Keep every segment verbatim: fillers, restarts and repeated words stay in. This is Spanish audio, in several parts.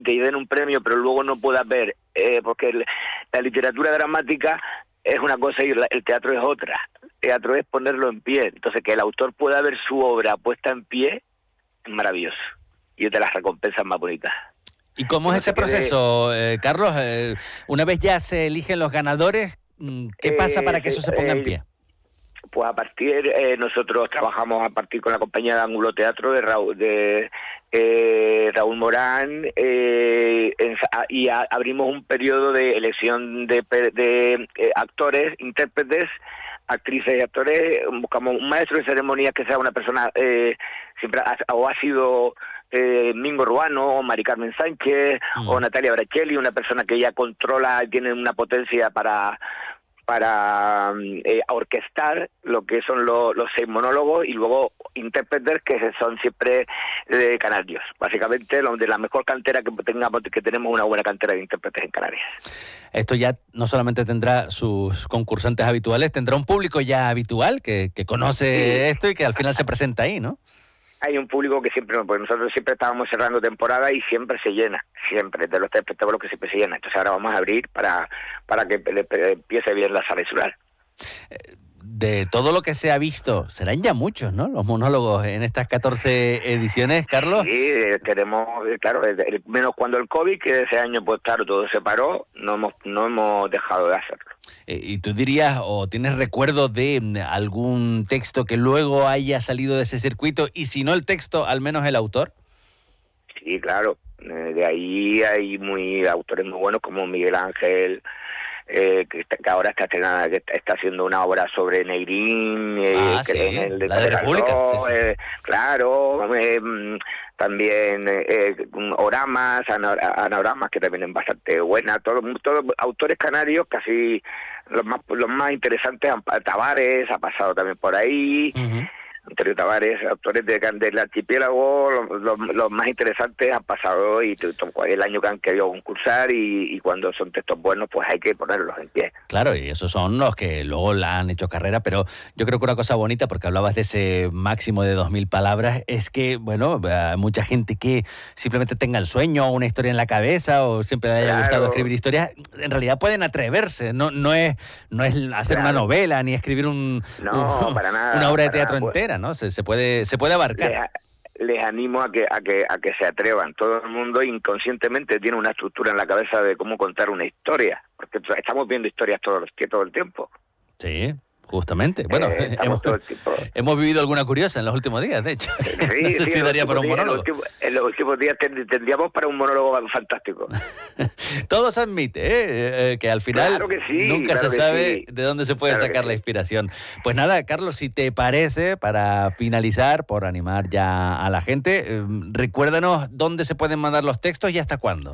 te den un premio, pero luego no puedas ver, eh, porque el, la literatura dramática es una cosa y la, el teatro es otra. El teatro es ponerlo en pie. Entonces, que el autor pueda ver su obra puesta en pie es maravilloso. Y es de las recompensas más bonitas. ¿Y cómo es ese proceso, eh, Carlos? Eh, una vez ya se eligen los ganadores, ¿qué pasa para que eso se ponga en pie? Pues a partir, eh, nosotros trabajamos a partir con la compañía de Ángulo Teatro de Raúl, de, eh, Raúl Morán, eh, en, y a, abrimos un periodo de elección de, de eh, actores, intérpretes, actrices y actores. Buscamos un maestro de ceremonias que sea una persona, eh, siempre ha, o ha sido eh, Mingo Ruano, o Mari Carmen Sánchez, mm. o Natalia Brachelli, una persona que ya controla, tiene una potencia para... para eh, orquestar lo que son lo, los seis monólogos, y luego intérpretes que son siempre eh, canarios. Básicamente, lo de la mejor cantera que tengamos, que tenemos una buena cantera de intérpretes en Canarias. Esto ya no solamente tendrá sus concursantes habituales, tendrá un público ya habitual que, que conoce sí. esto y que al final se presenta ahí, ¿no? Hay un público que siempre, pues nosotros siempre estábamos cerrando temporada y siempre se llena, siempre, de los tres espectáculos que siempre se llena. Entonces ahora vamos a abrir para para que empiece bien la sala insular. De todo lo que se ha visto, serán ya muchos, ¿no?, los monólogos en estas catorce ediciones, Carlos. Sí, tenemos, claro, menos cuando el COVID, que ese año, pues claro, todo se paró, no hemos, no hemos dejado de hacerlo. ¿Y tú dirías, o tienes recuerdo de algún texto que luego haya salido de ese circuito, y si no el texto, al menos el autor? Sí, claro, de ahí hay muy autores muy buenos como Miguel Ángel, Eh, que, está, que ahora está, que está haciendo una obra sobre Negrín, eh, ah, que sí, en el de la de República, sí, sí. Eh, claro, eh, también eh, oramas, anagramas que también es bastante buena, todos, todos autores canarios, casi los más los más interesantes. Tavares ha pasado también por ahí. Uh-huh. Antonio Tavares, autores de, del archipiélago, los, los, los más interesantes han pasado y el año que han querido concursar, y, y cuando son textos buenos, pues hay que ponerlos en pie. Claro, y esos son los que luego la han hecho carrera, pero yo creo que una cosa bonita, porque hablabas de ese máximo de dos mil palabras, es que, bueno, hay mucha gente que simplemente tenga el sueño o una historia en la cabeza, o siempre le haya claro. gustado escribir historias, en realidad pueden atreverse, no no es no es hacer claro. una novela, ni escribir un, no, un para nada, una obra de teatro nada, entera. ¿No? Se, se puede se puede abarcar. Les, les animo a que a que a que se atrevan. Todo el mundo inconscientemente tiene una estructura en la cabeza de cómo contar una historia, porque estamos viendo historias todo, todo el tiempo. Sí, justamente. Bueno, eh, hemos, hemos vivido alguna curiosa en los últimos días, de hecho. Sí, no sé sí, si daría para un días, monólogo. En los, últimos, en los últimos días tendríamos para un monólogo fantástico. Todo se admite, ¿eh? Eh, que al final claro que sí, nunca claro se sabe sí. de dónde se puede claro sacar la inspiración. Pues nada, Carlos, si te parece, para finalizar, por animar ya a la gente, eh, recuérdanos dónde se pueden mandar los textos y hasta cuándo.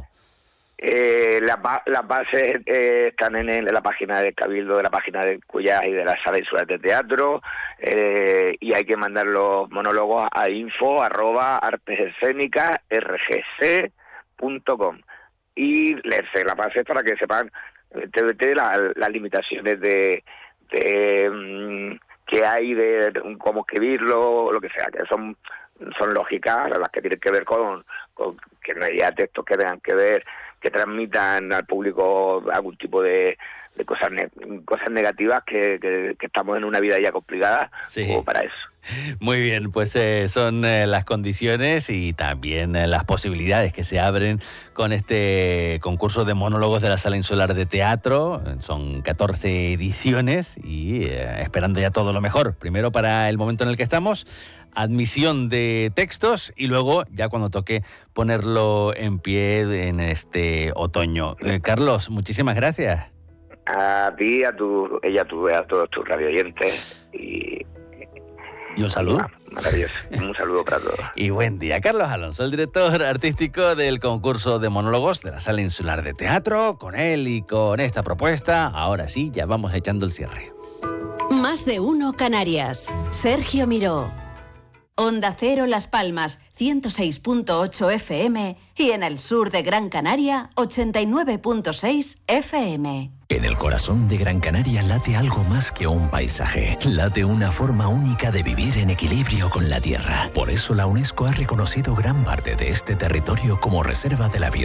Eh, las la bases eh, están en, el, en la página del Cabildo, de la página del Cuyás y de la Sala Insular de Teatro, eh, y hay que mandar los monólogos a info arroba artesescénicas r g c punto com y leerse las bases para que sepan de, de las la limitaciones de, de um, que hay, de, de cómo escribirlo, lo que sea, que son son lógicas, las que tienen que ver con, con que no haya textos que tengan que ver, que transmitan al público algún tipo de, de cosas ne cosas negativas, que, que, que estamos en una vida ya complicada, sí. como para eso. Muy bien, pues eh, son eh, las condiciones y también eh, las posibilidades que se abren con este concurso de monólogos de la Sala Insular de Teatro. Son catorce ediciones y eh, esperando ya todo lo mejor. Primero, para el momento en el que estamos, admisión de textos, y luego ya cuando toque ponerlo en pie en este otoño. Eh, Carlos, muchísimas gracias. A ti, a tu, ella, a, tu, a todos tus radioyentes y... Y un saludo. Maravilloso. Un saludo para todos. Y buen día. Carlos Alonso, el director artístico del concurso de monólogos de la Sala Insular de Teatro. Con él y con esta propuesta, ahora sí, ya vamos echando el cierre. Más de uno Canarias. Sergio Miró. Onda Cero Las Palmas, ciento seis punto ocho F M, y en el sur de Gran Canaria, ochenta y nueve punto seis F M. En el corazón de Gran Canaria late algo más que un paisaje. Late una forma única de vivir en equilibrio con la tierra. Por eso la UNESCO ha reconocido gran parte de este territorio como reserva de la biosfera.